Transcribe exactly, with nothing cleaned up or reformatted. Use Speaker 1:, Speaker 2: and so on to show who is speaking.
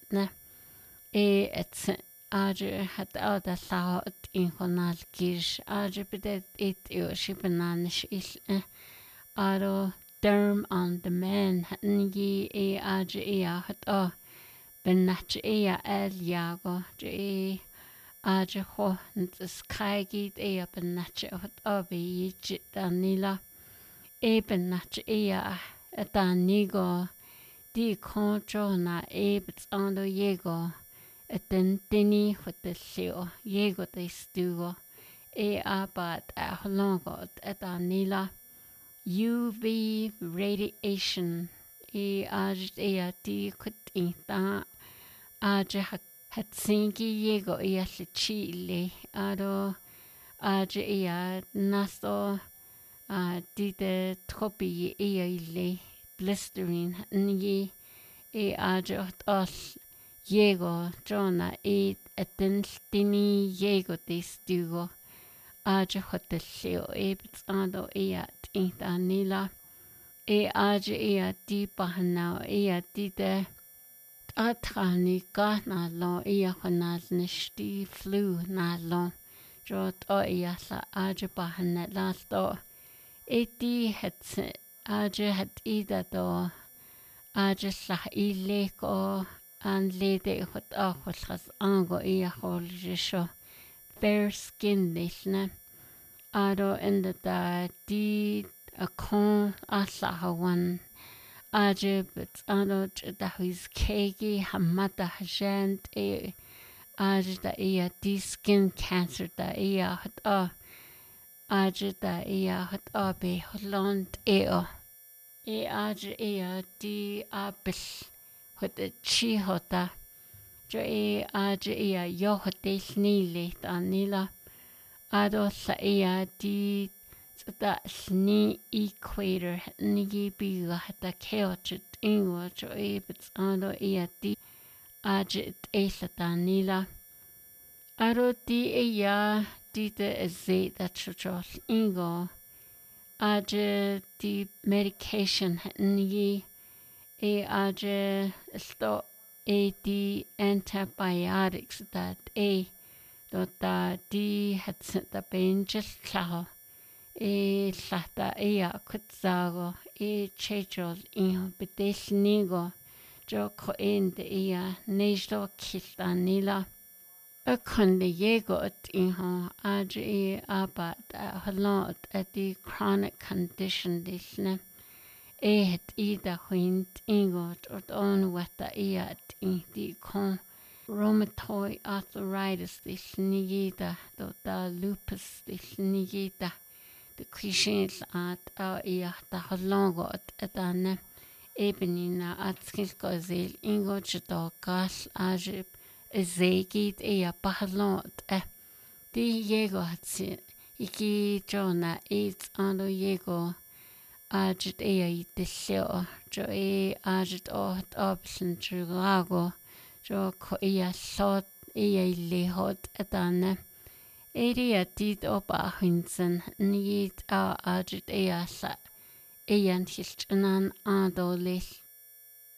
Speaker 1: ne e et aje hat ada la in honal gish aje bedet it yo shibananish il aro derm on the man ngi e aje e hat o benach e el yago je aje ho nts kaigi e benach hat o be jit danila e benach e danigo di control na e betsando yego eten tini hotelio yego de stugo e abat a holongo etanila U V radiation e aj e di kutinta aj hatsingi yego e chile aro aj e naso a di de tropi e ile blistering ni e aj os Yego, Jonah, e atentini Yego de Stugo, Aja Hotelio, Ebits Ando Eat Intanila, E Aja Ea di Bahanao, Ea di de Atrani Gana long, Ea Honaz Nishti flu na long, Jot o Ea sa Aja Bahanet last door. E di het Aja het Ida do, Aja sa ileko. And lady hot achos has ango ia holisho fair skin lishna aro in the da di a con asa hawan ajib it's aro da his kegi hamata hajant e aj da ia di skin cancer da ia hot a aj da ia hot a be holland e o e aj ia di abish Hot a chi hota, jo e aja ea yo hote snile anila, ado sa ea di da sni equator nigi biga hata keochit ingo jo e bits ado ea di aja it esa anila. Ado di ea di de eze da chochos ingo, aja di medication nigi. E aje sto e di antibiotics that e dot da di het da benjes klar e lata e a kutsago e chechol in bedesnigo jo ko in de e a nejo kistanila a kunde yego at in ha aje e abat a halot at the chronic condition disne E het ida huint ingot ot on wata iat in di con rheumatoid arthritis di snigita do da lupus di snigita de clichés at a ia da holongo at etane ebenina at skilkozel ingot do gas ajib ezegit ia pahlot e di yego hatsi iki jona it's ando yego Ajit ea i dillio, jo e ajit o hat option jugago, jo ko ea lot ea i lehot edane. Eri a dit op a hunsen, niet a ajit ea sa, ea n hilch anan ado lech.